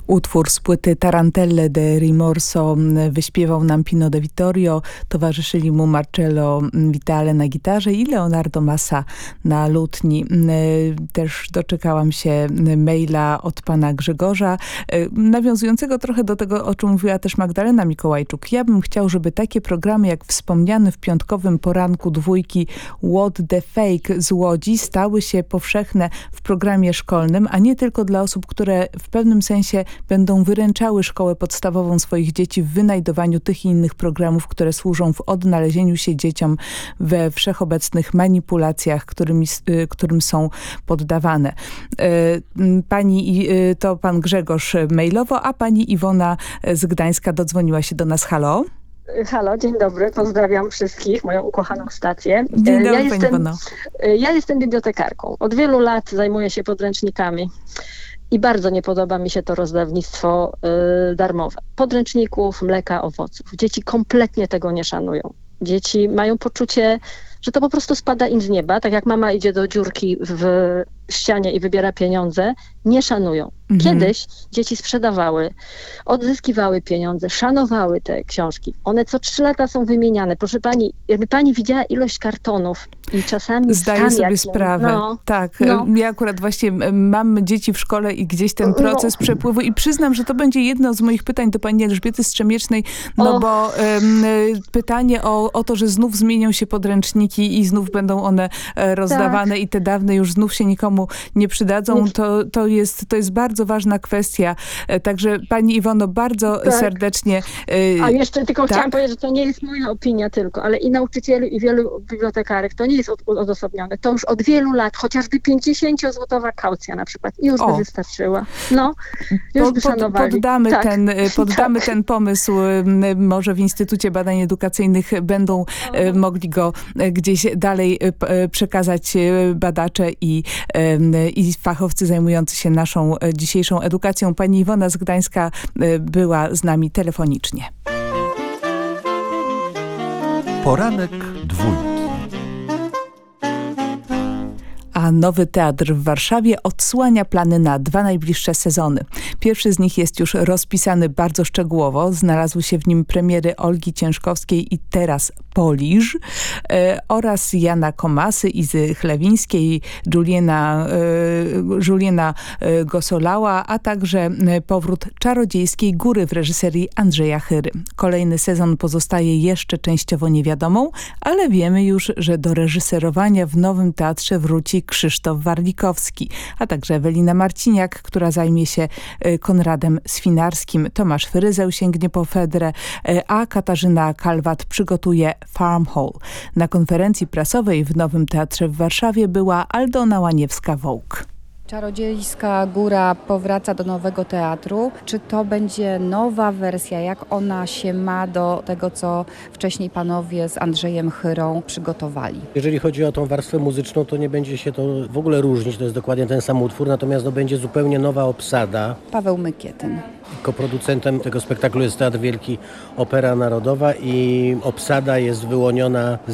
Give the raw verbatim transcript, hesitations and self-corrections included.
Utwór z płyty Tarantelle de Rimorso wyśpiewał nam Pino de Vittorio, towarzyszyli mu Marcello Vitale na gitarze i Leonardo Massa na lutni. Też doczekałam się maila od pana Grzegorza, nawiązującego trochę do tego, o czym mówiła też Magdalena Mikołajczuk. Ja bym chciał, żeby takie programy jak wspomniany w piątkowym poranku dwójki What the Fake z Łodzi stały się powszechne w programie szkolnym, a nie tylko dla osób, które w pewnym sensie będą wyręczały szkołę podstawową swoich dzieci w wynajdowaniu tych i innych programów, które służą w odnalezieniu się dzieciom we wszechobecnych manipulacjach, którymi, którym są poddawane. Pani, to pan Grzegorz mailowo, a pani Iwona z Gdańska dodzwoniła się do nas. Halo? Halo, dzień dobry, pozdrawiam wszystkich, moją ukochaną stację. Dzień dobry, ja jestem, pani Iwono. Ja jestem bibliotekarką. Od wielu lat zajmuję się podręcznikami. I bardzo nie podoba mi się to rozdawnictwo y, darmowe. Podręczników, mleka, owoców. Dzieci kompletnie tego nie szanują. Dzieci mają poczucie, że to po prostu spada im z nieba. Tak jak mama idzie do dziurki w ścianie i wybiera pieniądze, nie szanują. Mhm. Kiedyś dzieci sprzedawały, odzyskiwały pieniądze, szanowały te książki. One co trzy lata są wymieniane. Proszę pani, jakby pani widziała ilość kartonów i czasami Zdaję sobie jakim, sprawę. No, tak. no. Ja akurat właśnie mam dzieci w szkole i gdzieś ten proces No. przepływu i przyznam, że to będzie jedno z moich pytań do pani Elżbiety Strzemiecznej, no O. bo um, pytanie o, o to, że znów zmienią się podręczniki i znów będą one e, rozdawane Tak. i te dawne już znów się nikomu nie przydadzą, Nie. to, to, jest, to jest bardzo ważna kwestia. E, także pani Iwono, bardzo Tak. serdecznie... E, A jeszcze tylko tak? chciałam powiedzieć, że to nie jest moja opinia tylko, ale i nauczycieli, i wielu bibliotekarek, to nie jest od, odosobnione. To już od wielu lat, chociażby pięćdziesięciozłotowa kaucja na przykład, i już O. by wystarczyła. No, już Pod, by pod, szanowali. poddamy tak. ten, poddamy tak. ten pomysł. m, Może w Instytucie Badań Edukacyjnych będą e, mogli go e, gdzieś dalej e, p- e, przekazać e, badacze i, em, i fachowcy zajmujący się naszą e, dzisiejszą edukacją. Pani Iwona z Gdańska e, była z nami telefonicznie. Poranek dwójki. A Nowy Teatr w Warszawie odsłania plany na dwa najbliższe sezony. Pierwszy z nich jest już rozpisany bardzo szczegółowo. Znalazły się w nim premiery Olgi Ciężkowskiej i Teraz Polisz e, oraz Jana Komasy, Izy Chlewińskiej, Juliena, e, Juliena e, Gosolała, a także e, powrót Czarodziejskiej Góry w reżyserii Andrzeja Chyry. Kolejny sezon pozostaje jeszcze częściowo niewiadomą, ale wiemy już, że do reżyserowania w Nowym Teatrze wróci Krzysztof Warlikowski, a także Ewelina Marciniak, która zajmie się e, Konradem Swinarskim. Tomasz Fyryzeł sięgnie po Fedrę, e, a Katarzyna Kalwat przygotuje Farm Hall. Na konferencji prasowej w Nowym Teatrze w Warszawie była Aldona Łaniewska-Wołk. Czarodziejska Góra powraca do Nowego Teatru. Czy to będzie nowa wersja? Jak ona się ma do tego, co wcześniej panowie z Andrzejem Chyrą przygotowali? Jeżeli chodzi o tą warstwę muzyczną, to nie będzie się to w ogóle różnić. To jest dokładnie ten sam utwór, natomiast no, będzie zupełnie nowa obsada. Paweł Mykietyn. Koproducentem tego spektaklu jest Teatr Wielki Opera Narodowa i obsada jest wyłoniona